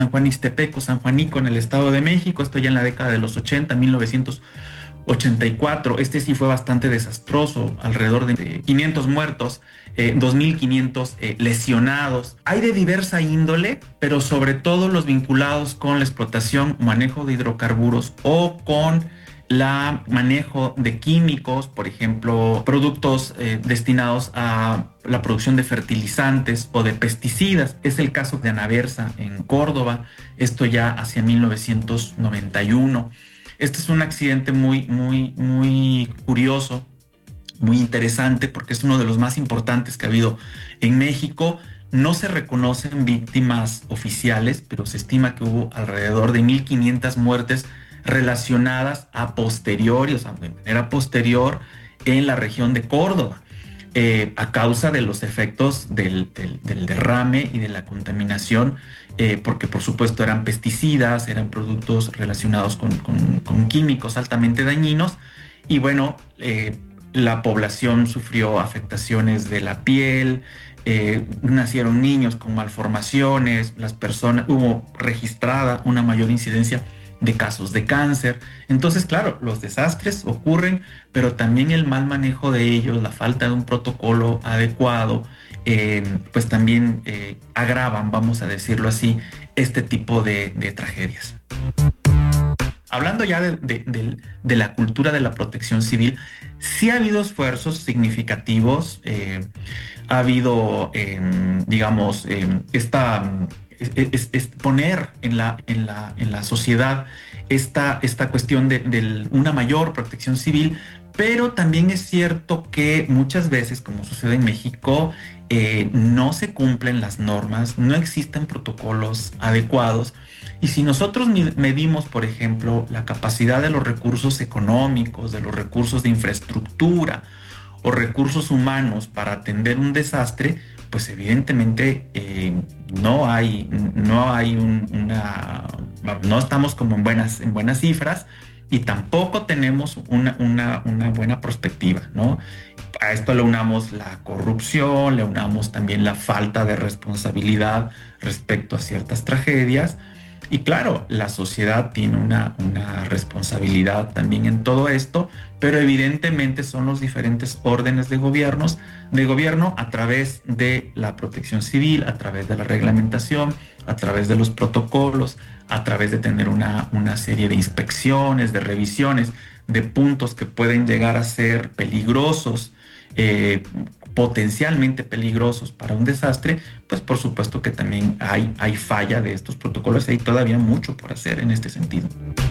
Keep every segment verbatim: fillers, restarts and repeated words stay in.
Juan Ixtepeco, San Juanico, en el Estado de México, esto ya en la década de los ochenta, mil novecientos ochenta y cuatro. Este sí fue bastante desastroso, alrededor de quinientos muertos, eh, dos mil quinientos eh, lesionados. Hay de diversa índole, pero sobre todo los vinculados con la explotación, manejo de hidrocarburos o con la manejo de químicos, por ejemplo, productos eh, destinados a la producción de fertilizantes o de pesticidas. Es el caso de Anaversa en Córdoba, esto ya hacia mil novecientos noventa y uno. Este es un accidente muy, muy, muy curioso, muy interesante, porque es uno de los más importantes que ha habido en México. No se reconocen víctimas oficiales, pero se estima que hubo alrededor de mil quinientas muertes relacionadas a posteriori, o sea, de manera posterior, en la región de Córdoba, eh, a causa de los efectos del, del, del derrame y de la contaminación, eh, porque por supuesto eran pesticidas, eran productos relacionados con, con, con químicos altamente dañinos, y bueno, eh, la población sufrió afectaciones de la piel, eh, nacieron niños con malformaciones, las personas, hubo registrada una mayor incidencia de casos de cáncer. Entonces, claro, los desastres ocurren, pero también el mal manejo de ellos, la falta de un protocolo adecuado, eh, pues también eh, agravan, vamos a decirlo así, este tipo de, de tragedias. Hablando ya de, de, de, de la cultura de la protección civil, sí ha habido esfuerzos significativos, eh, ha habido, eh, digamos, eh, esta, es, es, es poner en la, en la, en la sociedad esta, esta cuestión de, de una mayor protección civil, pero también es cierto que muchas veces, como sucede en México, eh, no se cumplen las normas, no existen protocolos adecuados. Y si nosotros medimos, por ejemplo, la capacidad de los recursos económicos, de los recursos de infraestructura o recursos humanos para atender un desastre, pues evidentemente eh, no hay, no hay un, una, no estamos como en buenas, en buenas cifras, y tampoco tenemos una, una, una buena perspectiva, ¿no? A esto le unamos la corrupción, le unamos también la falta de responsabilidad respecto a ciertas tragedias. Y claro, la sociedad tiene una, una responsabilidad también en todo esto, pero evidentemente son los diferentes órdenes de gobiernos, de gobierno a través de la protección civil, a través de la reglamentación, a través de los protocolos, a través de tener una, una serie de inspecciones, de revisiones, de puntos que pueden llegar a ser peligrosos, eh, potencialmente peligrosos para un desastre, pues por supuesto que también hay, hay falla de estos protocolos. Hay todavía mucho por hacer en este sentido.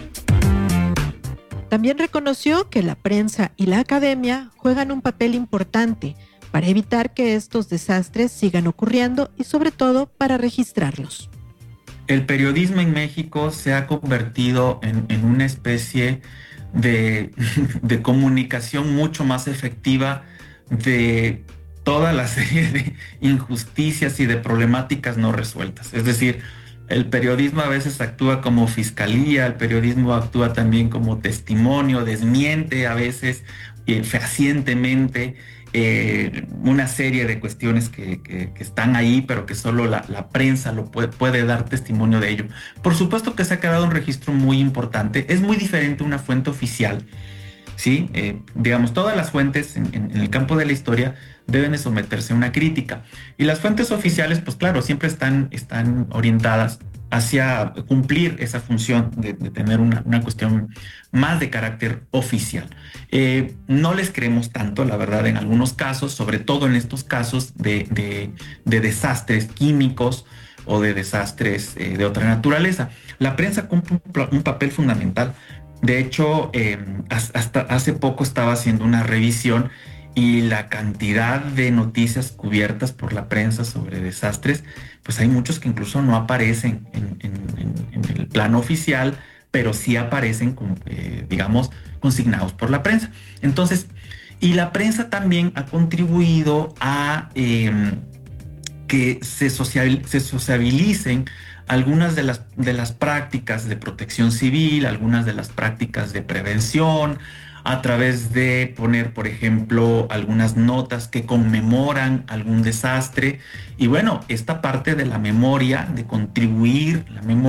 También reconoció que la prensa y la academia juegan un papel importante para evitar que estos desastres sigan ocurriendo y sobre todo para registrarlos. El periodismo en México se ha convertido en, en una especie de, de comunicación mucho más efectiva de toda la serie de injusticias y de problemáticas no resueltas. Es decir, el periodismo a veces actúa como fiscalía, el periodismo actúa también como testimonio, desmiente a veces eh, fehacientemente eh, una serie de cuestiones que, que, que están ahí, pero que solo la, la prensa lo puede, puede dar testimonio de ello. Por supuesto que se ha quedado un registro muy importante. Es muy diferente una fuente oficial, ¿sí? Eh, digamos, todas las fuentes en, en, en el campo de la historia deben de someterse a una crítica. Y las fuentes oficiales, pues claro, siempre están, están orientadas hacia cumplir esa función de, de tener una, una cuestión más de carácter oficial. Eh, no les creemos tanto, la verdad, en algunos casos, sobre todo en estos casos de, de, de desastres químicos o de desastres eh, de otra naturaleza. La prensa cumple un, un papel fundamental. De hecho, eh, hasta hace poco estaba haciendo una revisión y la cantidad de noticias cubiertas por la prensa sobre desastres, pues hay muchos que incluso no aparecen en, en, en, en el plano oficial, pero sí aparecen, con, eh, digamos, consignados por la prensa. Entonces, y la prensa también ha contribuido a eh, que se, social, se sociabilicen algunas de las, de las prácticas de protección civil, algunas de las prácticas de prevención, a través de poner, por ejemplo, algunas notas que conmemoran algún desastre. Y bueno, esta parte de la memoria, de contribuir la memoria,